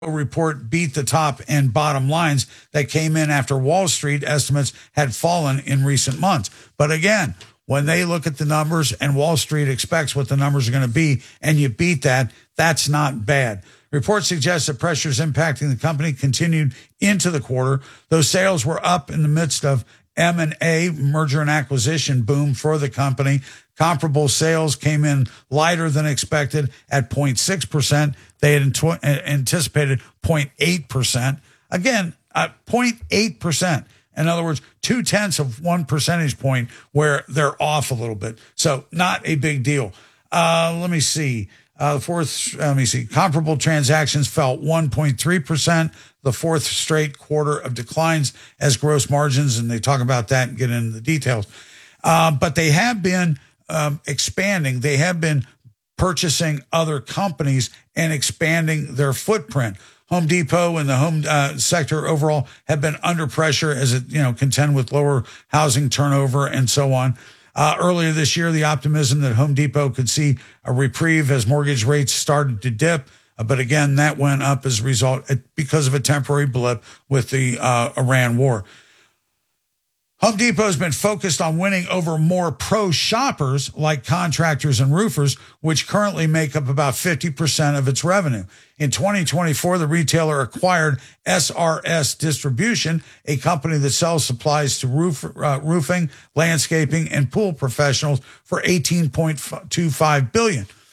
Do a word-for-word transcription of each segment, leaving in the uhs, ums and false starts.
report beat the top and bottom lines that came in after Wall Street estimates had fallen in recent months. But again, when they look at the numbers and Wall Street expects what the numbers are going to be and you beat that, that's not bad. Reports suggest that pressures impacting the company continued into the quarter. Those sales were up in the midst of M and A, merger and acquisition boom for the company. Comparable sales came in lighter than expected at zero point six percent. They had anticipated zero point eight percent. Again, uh, zero point eight percent. In other words, two tenths of one percentage point where they're off a little bit. So not a big deal. Uh, let me see. Uh, the fourth, let me see. Comparable transactions fell one point three percent, the fourth straight quarter of declines as gross margins, and they talk about that and get into the details. Uh, but they have been um, expanding. They have been purchasing other companies and expanding their footprint. Home Depot and the home uh, sector overall have been under pressure as it, you know, contend with lower housing turnover and so on. Uh, earlier this year, the optimism that Home Depot could see a reprieve as mortgage rates started to dip. Uh, but again, that went up as a result because of a temporary blip with the uh, Iran war. Home Depot has been focused on winning over more pro shoppers like contractors and roofers, which currently make up about fifty percent of its revenue. In twenty twenty-four, the retailer acquired S R S Distribution, a company that sells supplies to roof, uh, roofing, landscaping, and pool professionals for eighteen point two five billion dollars.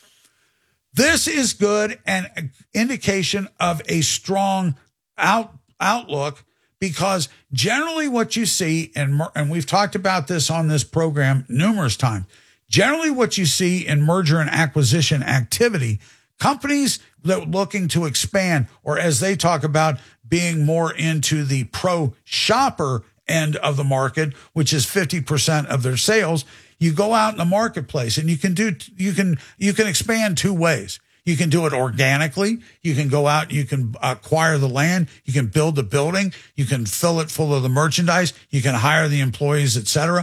This is good and an indication of a strong out, outlook. Because generally what you see, and, and we've talked about this on this program numerous times, generally what you see in merger and acquisition activity, companies that are looking to expand, or as they talk about being more into the pro shopper end of the market, which is fifty percent of their sales, you go out in the marketplace and you can do, you can, you can expand two ways. You can do it organically. You can go out, you can acquire the land, you can build the building, you can fill it full of the merchandise, you can hire the employees, et cetera.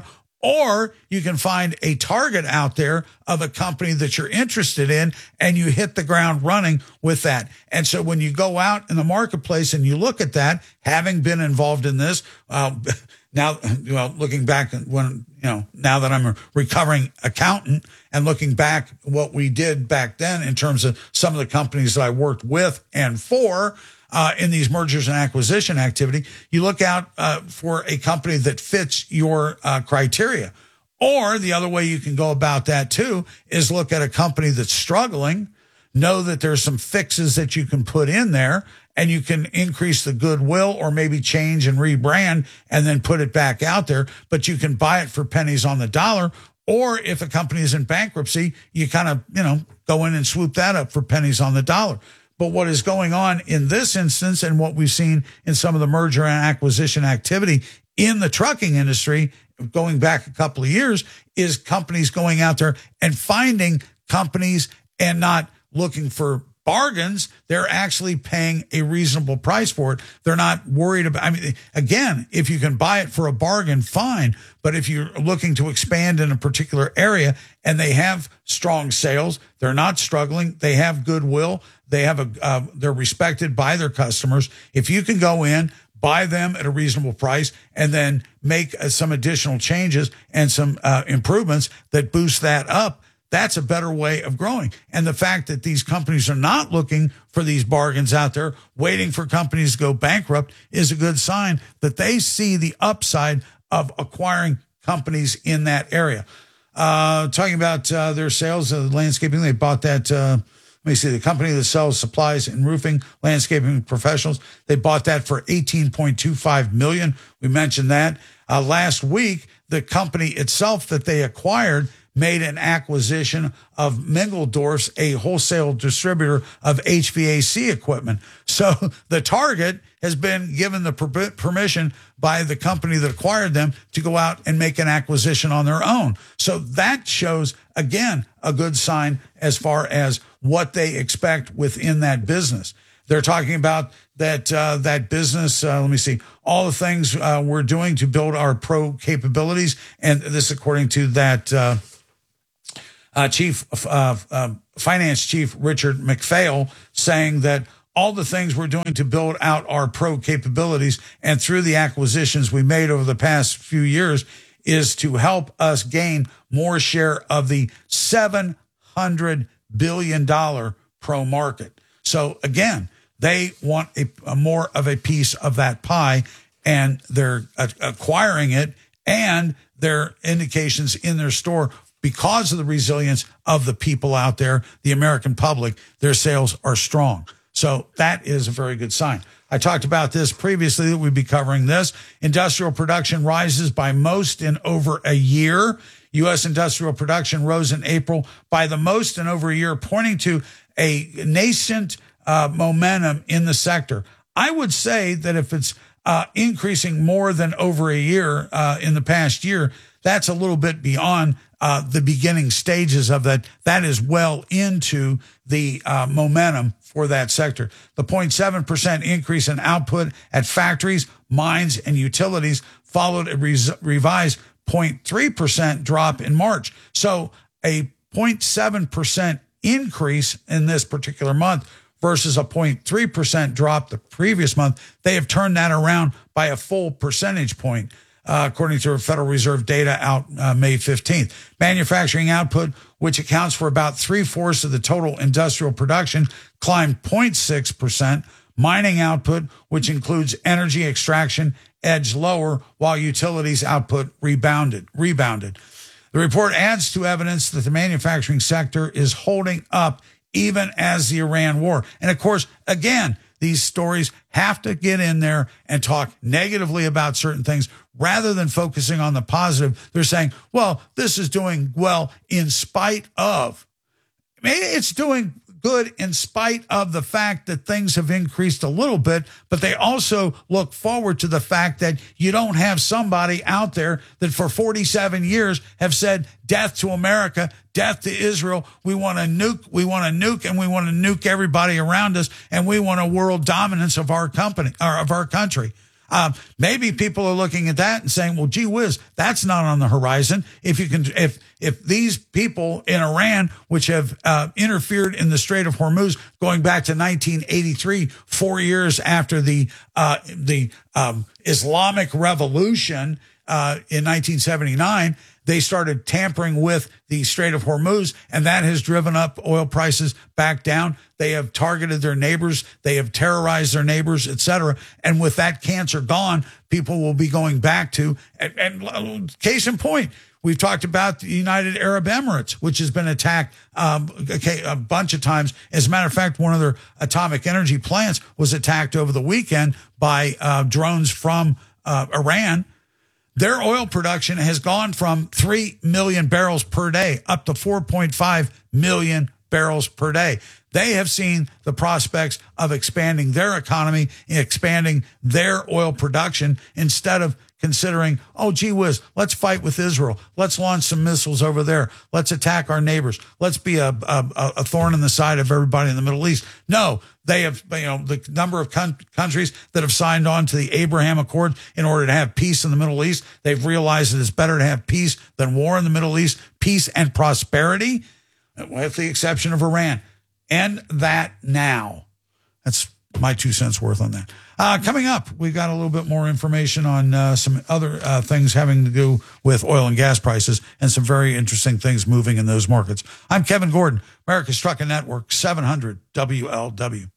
Or you can find a target out there of a company that you're interested in and you hit the ground running with that. And so when you go out in the marketplace and you look at that, having been involved in this, uh, now, well, looking back when, you know, now that I'm a recovering accountant and looking back what we did back then in terms of some of the companies that I worked with and for, uh, in these mergers and acquisition activity, you look out, uh, for a company that fits your, uh, criteria. Or the other way you can go about that too is look at a company that's struggling, know that there's some fixes that you can put in there, and you can increase the goodwill or maybe change and rebrand and then put it back out there. But you can buy it for pennies on the dollar. Or if a company is in bankruptcy, you kind of, you know, go in and swoop that up for pennies on the dollar. But what is going on in this instance and what we've seen in some of the merger and acquisition activity in the trucking industry going back a couple of years is companies going out there and finding companies and not looking for bargains. They're actually paying a reasonable price for it. They're not worried about, I mean, again, if you can buy it for a bargain, fine. But if you're looking to expand in a particular area and they have strong sales, they're not struggling, they have goodwill, they have a, uh, they're respected by their customers. If you can go in, buy them at a reasonable price, and then make uh, some additional changes and some uh, improvements that boost that up, that's a better way of growing. And the fact that these companies are not looking for these bargains out there, waiting for companies to go bankrupt, is a good sign that they see the upside of acquiring companies in that area. Uh, talking about uh, their sales of landscaping, they bought that, uh, let me see, the company that sells supplies in roofing, landscaping professionals, they bought that for eighteen point two five million dollars. We mentioned that. Uh, last week, the company itself that they acquired made an acquisition of Mingledorff's, a wholesale distributor of H V A C equipment. So the target has been given the per- permission by the company that acquired them to go out and make an acquisition on their own. So that shows, again, a good sign as far as what they expect within that business. They're talking about that uh, that business, uh, let me see, all the things uh, we're doing to build our pro capabilities. And this according to that uh Uh, Chief uh, uh, Finance Chief Richard McPhail, saying that all the things we're doing to build out our pro capabilities and through the acquisitions we made over the past few years is to help us gain more share of the seven hundred billion dollars pro market. So again, they want a, a more of a piece of that pie, and they're uh, acquiring it, and their indications in their store, because of the resilience of the people out there, the American public, their sales are strong. So that is a very good sign. I talked about this previously, that we'd be covering this. Industrial production rises by most in over a year. U S industrial production rose in April by the most in over a year, pointing to a nascent uh, momentum in the sector. I would say that if it's uh, increasing more than over a year uh, in the past year, that's a little bit beyond uh, the beginning stages of that. That is well into the uh, momentum for that sector. The zero point seven percent increase in output at factories, mines, and utilities followed a res- revised zero point three percent drop in March. So a zero point seven percent increase in this particular month versus a zero point three percent drop the previous month. They have turned that around by a full percentage point, uh, according to Federal Reserve data out uh, May fifteenth. Manufacturing output, which accounts for about three-fourths of the total industrial production, climbed zero point six percent. Mining output, which includes energy extraction, edged lower, while utilities output rebounded. rebounded. The report adds to evidence that the manufacturing sector is holding up even as the Iran war. And of course, again, these stories have to get in there and talk negatively about certain things rather than focusing on the positive. They're saying, well, this is doing well in spite of. Maybe it's doing good in spite of the fact that things have increased a little bit, but they also look forward to the fact that you don't have somebody out there that for forty-seven years have said death to America, death to Israel. We want to nuke, we want to nuke, and we want to nuke everybody around us, and we want a world dominance of our company or of our country. Uh, maybe people are looking at that and saying, well, gee whiz, that's not on the horizon. If you can, if, if these people in Iran, which have, uh, interfered in the Strait of Hormuz going back to nineteen eighty-three, four years after the, uh, the, um, Islamic Revolution, uh, in nineteen seventy-nine, they started tampering with the Strait of Hormuz, and that has driven up oil prices back down. They have targeted their neighbors. They have terrorized their neighbors, et cetera. And with that cancer gone, people will be going back to, and, and case in point, we've talked about the United Arab Emirates, which has been attacked um, okay, a bunch of times. As a matter of fact, one of their atomic energy plants was attacked over the weekend by uh, drones from uh, Iran. Their oil production has gone from three million barrels per day up to four point five million barrels per day. They have seen the prospects of expanding their economy, expanding their oil production, instead of considering, oh, gee whiz, let's fight with Israel. Let's launch some missiles over there. Let's attack our neighbors. Let's be a, a, a thorn in the side of everybody in the Middle East. No, they have, you know, the number of con- countries that have signed on to the Abraham Accord in order to have peace in the Middle East. They've realized that it's better to have peace than war in the Middle East, peace and prosperity, with the exception of Iran. End that now. That's my two cents worth on that. Uh, coming up, we've got a little bit more information on uh, some other uh, things having to do with oil and gas prices and some very interesting things moving in those markets. I'm Kevin Gordon, America's Trucking Network, seven hundred W L W.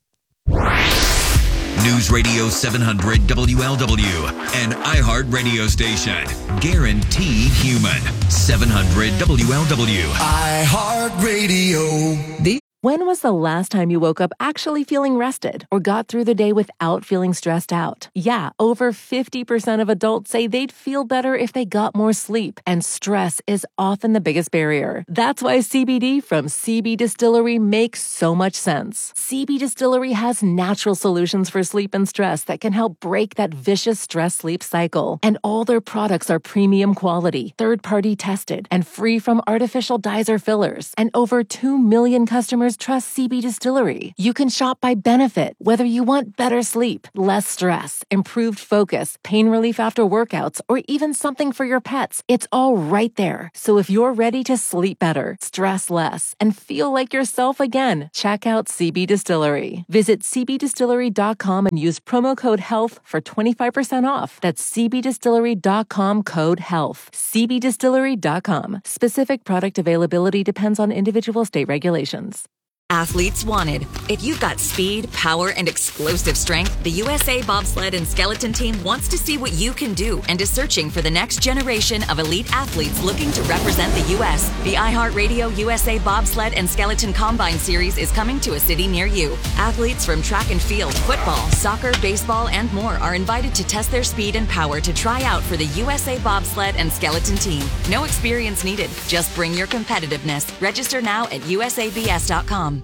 News Radio seven hundred W L W, an iHeart radio station. Guaranteed human. seven hundred W L W. iHeart Radio. The- When was the last time you woke up actually feeling rested or got through the day without feeling stressed out? Yeah, over fifty percent of adults say they'd feel better if they got more sleep, and stress is often the biggest barrier. That's why C B D from C B Distillery makes so much sense. C B Distillery has natural solutions for sleep and stress that can help break that vicious stress-sleep cycle. And all their products are premium quality, third-party tested, and free from artificial dyes or fillers. And over two million customers customers trust C B Distillery. You can shop by benefit, whether you want better sleep, less stress, improved focus, pain relief after workouts, or even something for your pets. It's all right there. So if you're ready to sleep better, stress less, and feel like yourself again, check out C B Distillery. Visit c b distillery dot com and use promo code HEALTH for twenty-five percent off. That's c b distillery dot com code HEALTH. c b distillery dot com. Specific product availability depends on individual state regulations. Athletes wanted. If you've got speed, power, and explosive strength, the U S A Bobsled and Skeleton Team wants to see what you can do and is searching for the next generation of elite athletes looking to represent the U S. The iHeartRadio U S A Bobsled and Skeleton Combine Series is coming to a city near you. Athletes from track and field, football, soccer, baseball, and more are invited to test their speed and power to try out for the U S A Bobsled and Skeleton Team. No experience needed. Just bring your competitiveness. Register now at u s a b s dot com.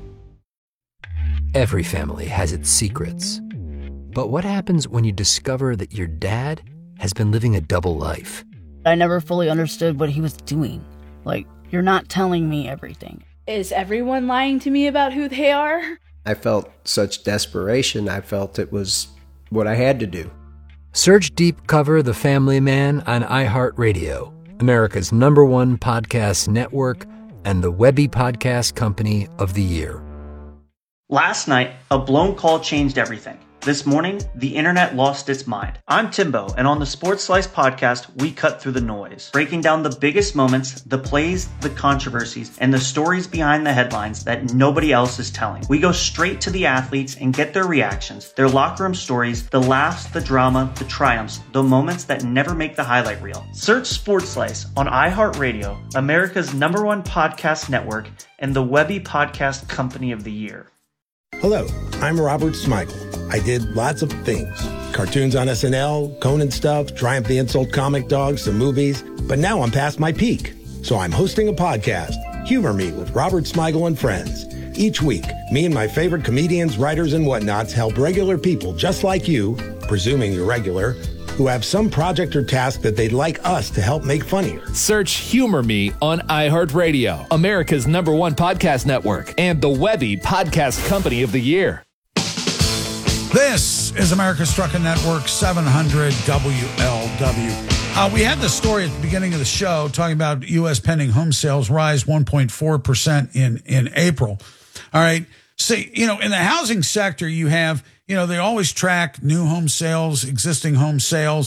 Every family has its secrets. But what happens when you discover that your dad has been living a double life? I never fully understood what he was doing. Like, you're not telling me everything. Is everyone lying to me about who they are? I felt such desperation. I felt it was what I had to do. Search Deep Cover The Family Man on iHeartRadio, America's number one podcast network and the Webby Podcast Company of the Year. Last night, a blown call changed everything. This morning, the internet lost its mind. I'm Timbo, and on the Sports Slice podcast, we cut through the noise, breaking down the biggest moments, the plays, the controversies, and the stories behind the headlines that nobody else is telling. We go straight to the athletes and get their reactions, their locker room stories, the laughs, the drama, the triumphs, the moments that never make the highlight reel. Search Sports Slice on iHeartRadio, America's number one podcast network, and the Webby Podcast Company of the Year. Hello, I'm Robert Smigel. I did lots of things. Cartoons on S N L, Conan stuff, Triumph the Insult Comic Dog, some movies. But now I'm past my peak. So I'm hosting a podcast, Humor Me with Robert Smigel and Friends. Each week, me and my favorite comedians, writers, and whatnots help regular people just like you, presuming you're regular, who have some project or task that they'd like us to help make funnier. Search Humor Me on iHeartRadio, America's number one podcast network, and the Webby Podcast Company of the Year. This is America's Trucking Network, seven hundred W L W. Uh, we had the story at the beginning of the show talking about U S pending home sales rise one point four percent in, in April. All right. See, you know, in the housing sector, you have, you know, they always track new home sales, existing home sales,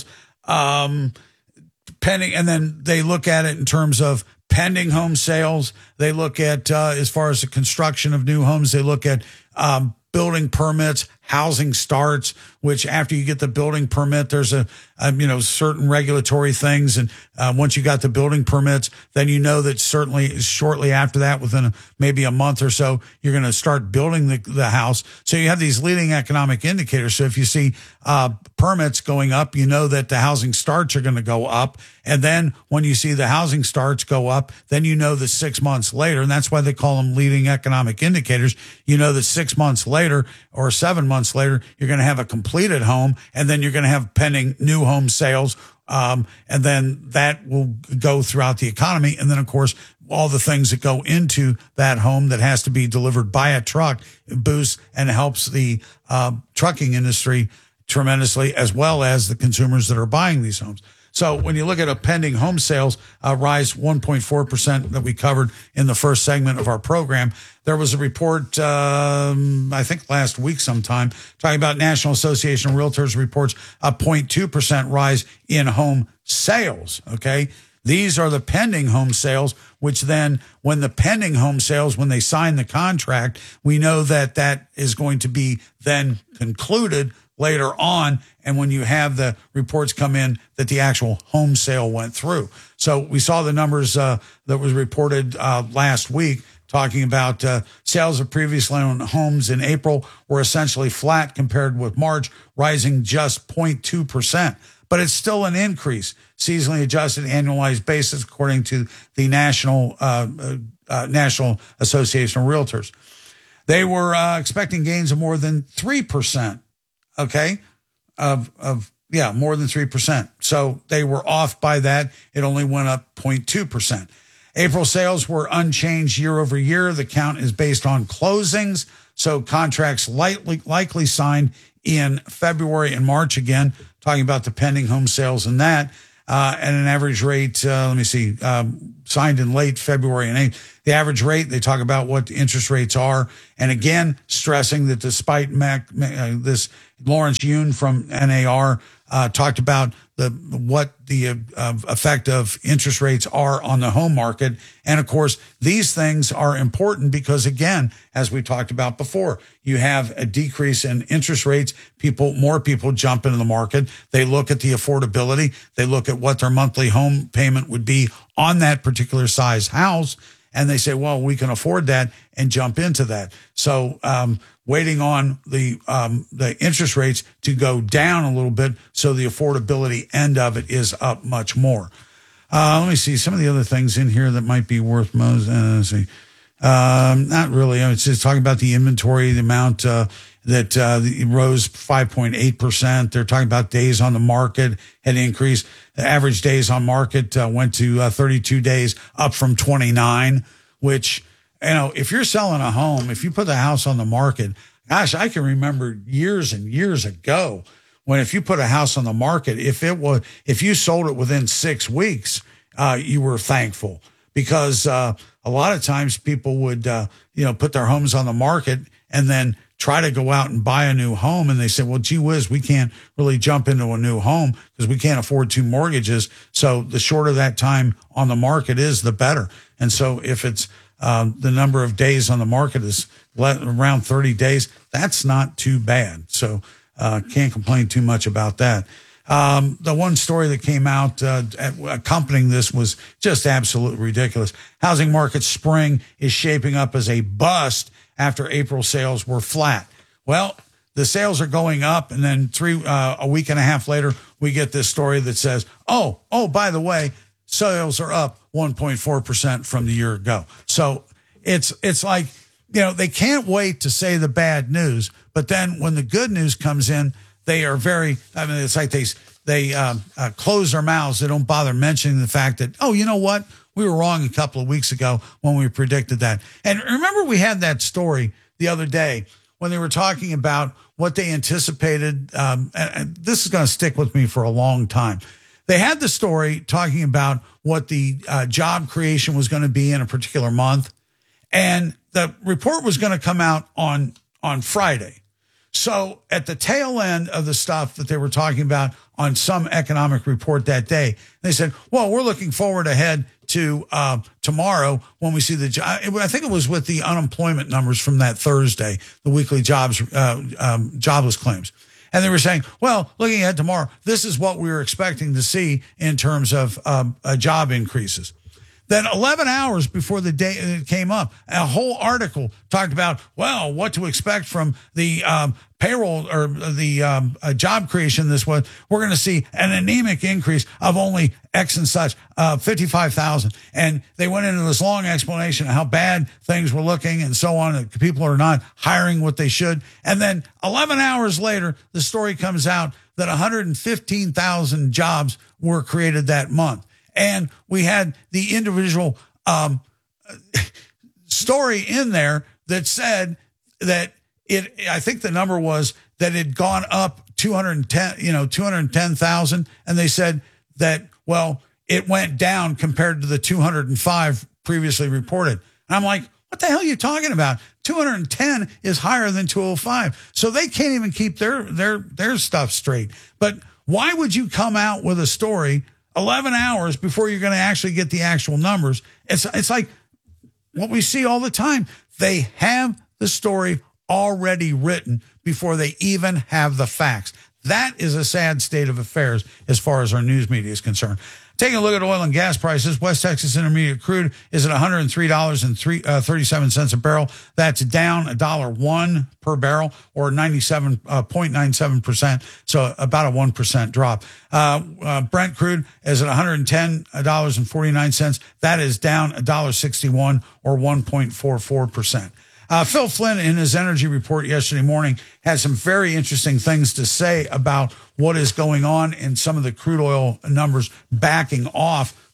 um, pending, and then they look at it in terms of pending home sales. They look at, uh, as far as the construction of new homes, they look at um, building permits, housing starts, which after you get the building permit, there's a, a you know, certain regulatory things. And uh, once you got the building permits, then you know that certainly shortly after that, within a, maybe a month or so, you're going to start building the, the house. So you have these leading economic indicators. So if you see uh, permits going up, you know that the housing starts are going to go up. And then when you see the housing starts go up, then you know that six months later, and that's why they call them leading economic indicators, you know that six months later or seven months later, you're going to have a completed home, and then you're going to have pending new home sales. Um, and then that will go throughout the economy. And then, of course, all the things that go into that home that has to be delivered by a truck boosts and helps the uh, trucking industry tremendously, as well as the consumers that are buying these homes. So when you look at a pending home sales uh, rise one point four percent that we covered in the first segment of our program, there was a report, um, I think last week sometime, talking about National Association of Realtors reports a zero point two percent rise in home sales, okay? These are the pending home sales, which then when the pending home sales, when they sign the contract, we know that that is going to be then concluded later on, and when you have the reports come in that the actual home sale went through. So we saw the numbers uh, that was reported uh, last week talking about uh, sales of previously owned homes in April were essentially flat compared with March, rising just zero point two percent. But it's still an increase, seasonally adjusted annualized basis, according to the National uh, uh, National Association of Realtors. They were uh, expecting gains of more than three percent. Okay, of, of, yeah, more than three percent. So they were off by that. It only went up zero point two percent. April sales were unchanged year over year. The count is based on closings, so contracts likely, likely signed in February and March again, talking about the pending home sales and that. Uh, at an average rate, uh, let me see, um, signed in late February and eighth. The average rate, they talk about what the interest rates are. And again, stressing that despite Mac, uh, this, Lawrence Yun from N A R uh, talked about the what the uh, effect of interest rates are on the home market. And of course, these things are important because, again, as we talked about before, you have a decrease in interest rates. People, more people jump into the market. They look at the affordability. They look at what their monthly home payment would be on that particular size house. And they say, well, we can afford that and jump into that. So, um, waiting on the um, the interest rates to go down a little bit so the affordability end of it is up much more. Uh, let me see some of the other things in here that might be worth most. Uh, let's see. Um, not really. It's just talking about the inventory, the amount uh, that uh, rose five point eight percent. They're talking about days on the market had increased. The average days on market uh, went to uh, thirty-two days, up from twenty-nine, which, you know, if you're selling a home, if you put the house on the market, gosh, I can remember years and years ago when if you put a house on the market, if it was, if you sold it within six weeks, uh, you were thankful because uh, a lot of times people would, uh, you know, put their homes on the market and then try to go out and buy a new home. And they say, well, gee whiz, we can't really jump into a new home because we can't afford two mortgages. So the shorter that time on the market is, the better. And so if it's, Um, the number of days on the market is around thirty days. That's not too bad. So uh, can't complain too much about that. Um, the one story that came out uh, accompanying this was just absolutely ridiculous. Housing market spring is shaping up as a bust after April sales were flat. Well, the sales are going up, and then three uh, a week and a half later, we get this story that says, oh, oh, by the way, sales are up one point four percent from the year ago. So it's it's like, you know, they can't wait to say the bad news, but then when the good news comes in, they are very, I mean, it's like they they um, uh, close their mouths. They don't bother mentioning the fact that, oh, you know what? We were wrong a couple of weeks ago when we predicted that. And remember, we had that story the other day when they were talking about what they anticipated. Um, and, and this is going to stick with me for a long time. They had the story talking about what the uh, job creation was going to be in a particular month. And the report was going to come out on, on Friday. So at the tail end of the stuff that they were talking about on some economic report that day, they said, well, we're looking forward ahead to uh, tomorrow when we see the job. I think it was with the unemployment numbers from that Thursday, the weekly jobs, uh, um, jobless claims. And they were saying, well, looking ahead tomorrow, this is what we were expecting to see in terms of um, uh, job increases. Then eleven hours before the day it came up, a whole article talked about, well, what to expect from the um, payroll or the um, uh, job creation this one. We're going to see an anemic increase of only X and such, uh, fifty-five thousand. And they went into this long explanation of how bad things were looking and so on. That people are not hiring what they should. And then eleven hours later, the story comes out that one hundred fifteen thousand jobs were created that month. And we had the individual um, story in there that said that it, I think the number was that it had gone up two hundred ten, you know, two hundred ten thousand. And they said that, well, it went down compared to the two hundred five previously reported. And I'm like, what the hell are you talking about? two hundred ten is higher than two hundred five. So they can't even keep their, their, their stuff straight. But why would you come out with a story eleven hours before you're going to actually get the actual numbers? It's it's like what we see all the time. They have the story already written before they even have the facts. That is a sad state of affairs as far as our news media is concerned. Taking a look at oil and gas prices, West Texas Intermediate crude is at one hundred three dollars and thirty-seven cents a barrel. That's down a dollar one per barrel, or ninety-seven point nine seven percent. So about a one percent drop. Uh, uh, Brent crude is at one hundred ten dollars and forty-nine cents. That is down a dollar sixty-one, or one point four four percent. Uh, Phil Flynn, in his energy report yesterday morning, had some very interesting things to say about what is going on in some of the crude oil numbers backing off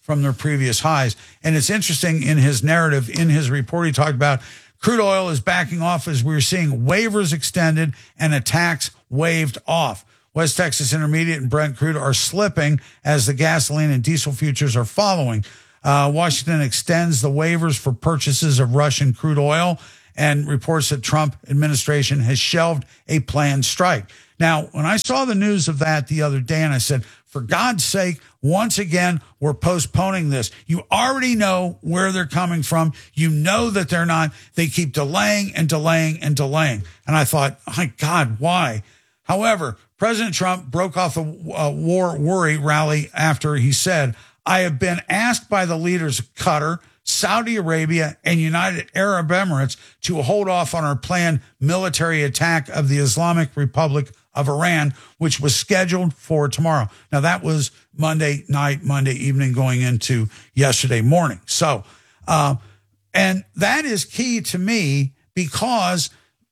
from their previous highs. And it's interesting in his narrative, in his report, he talked about crude oil is backing off as we're seeing waivers extended and attacks waved off. West Texas Intermediate and Brent crude are slipping as the gasoline and diesel futures are following. Uh, Washington extends the waivers for purchases of Russian crude oil and reports that Trump administration has shelved a planned strike. Now, when I saw the news of that the other day, and I said, for God's sake, once again, we're postponing this. You already know where they're coming from. You know that they're not. They keep delaying and delaying and delaying. And I thought, my God, why? However, President Trump broke off a, a war worry rally after he said, I have been asked by the leaders of Qatar, Saudi Arabia, and United Arab Emirates to hold off on our planned military attack of the Islamic Republic of Iran, which was scheduled for tomorrow. Now, that was Monday night, Monday evening, going into yesterday morning. So, uh, and that is key to me because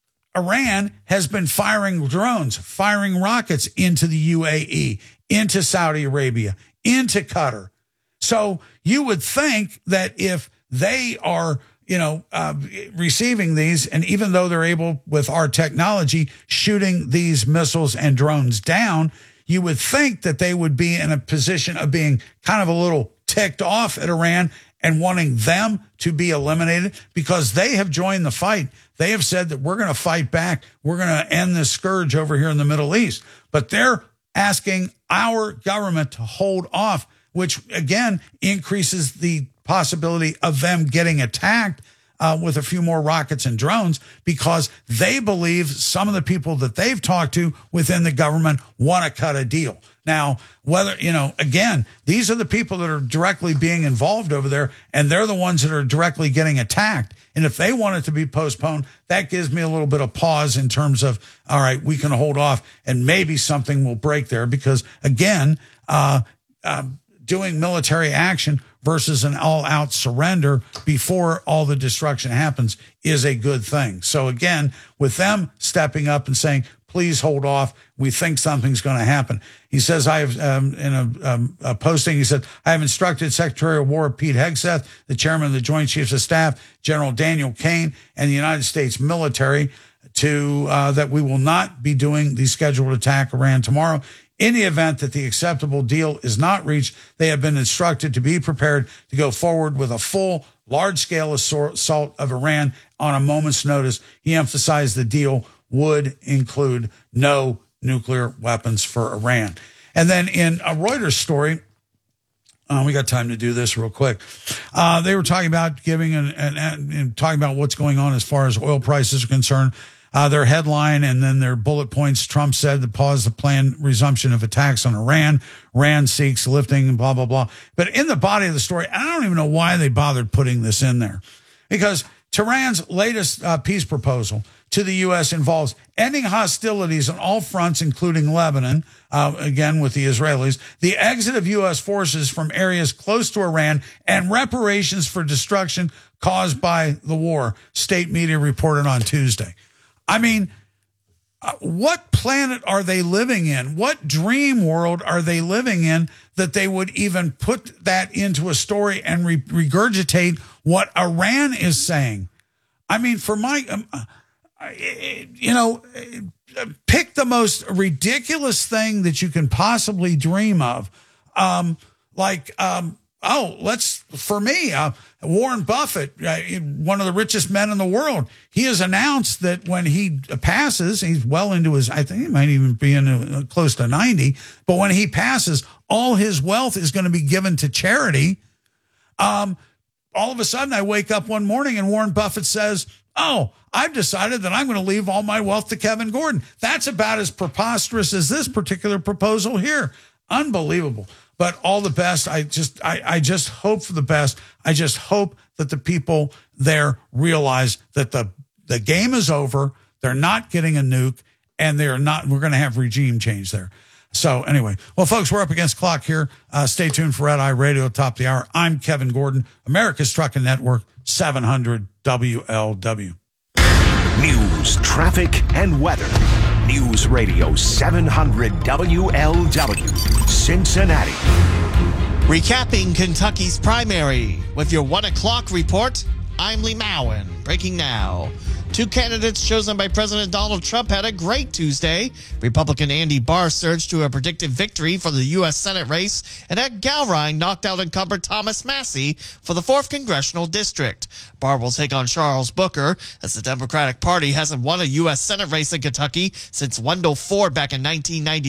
Iran has been firing drones, firing rockets into the U A E, into Saudi Arabia, into Qatar. So you would think that if they are, you know, uh, receiving these, and even though they're able with our technology shooting these missiles and drones down, you would think that they would be in a position of being kind of a little ticked off at Iran and wanting them to be eliminated because they have joined the fight. They have said that we're going to fight back. We're going to end this scourge over here in the Middle East. But they're asking our government to hold off, which, again, increases the possibility of them getting attacked uh, with a few more rockets and drones because they believe some of the people that they've talked to within the government want to cut a deal. Now, whether, you know, again, these are the people that are directly being involved over there, and they're the ones that are directly getting attacked. And if they want it to be postponed, that gives me a little bit of pause in terms of, all right, we can hold off and maybe something will break there because, again, uh, uh doing military action versus an all-out surrender before all the destruction happens is a good thing. So again, with them stepping up and saying, please hold off, we think something's going to happen. He says, I have, um, in a, um, a posting, he said, I have instructed Secretary of War Pete Hegseth, the chairman of the Joint Chiefs of Staff, General Daniel Kane, and the United States military to uh, that we will not be doing the scheduled attack Iran tomorrow. In the event that the acceptable deal is not reached, they have been instructed to be prepared to go forward with a full, large-scale assault of Iran on a moment's notice. He emphasized the deal would include no nuclear weapons for Iran. And then in a Reuters story, uh, we got time to do this real quick. Uh, they were talking about giving and, and, and talking about what's going on as far as oil prices are concerned. Uh, their headline and then their bullet points, Trump said to pause the planned resumption of attacks on Iran. Iran seeks lifting and blah, blah, blah. But in the body of the story, I don't even know why they bothered putting this in there. Because Tehran's latest uh, peace proposal to the U S involves ending hostilities on all fronts, including Lebanon, uh, again with the Israelis, the exit of U S forces from areas close to Iran, and reparations for destruction caused by the war, state media reported on Tuesday. I mean, uh, what planet are they living in? What dream world are they living in that they would even put that into a story and re- regurgitate what Iran is saying? I mean, for my, um, uh, you know, pick the most ridiculous thing that you can possibly dream of. Um, like, um, oh, let's, for me, uh, Warren Buffett, uh, one of the richest men in the world, he has announced that when he passes, he's well into his, I think he might even be in a, close to ninety, but when he passes, all his wealth is going to be given to charity. Um, all of a sudden, I wake up one morning and Warren Buffett says, oh, I've decided that I'm going to leave all my wealth to Kevin Gordon. That's about as preposterous as this particular proposal here. Unbelievable. But all the best. I just, I, I just hope for the best. I just hope that the people there realize that the, the game is over. They're not getting a nuke, and they're not, we're going to have regime change there. So anyway, well, folks, we're up against the clock here. Uh, stay tuned for Red Eye Radio, top of the hour. I'm Kevin Gordon, America's Trucking Network, seven hundred W L W. News, traffic, and weather. News Radio seven hundred W L W, Cincinnati. Recapping Kentucky's primary with your one o'clock report, I'm Lee Mowen. Breaking now. Two candidates chosen by President Donald Trump had a great Tuesday. Republican Andy Barr surged to a predicted victory for the U S Senate race, and Ed Gowring knocked out incumbent Thomas Massie for the fourth Congressional District. Barr will take on Charles Booker, as the Democratic Party hasn't won a U S Senate race in Kentucky since Wendell Ford back in nineteen ninety.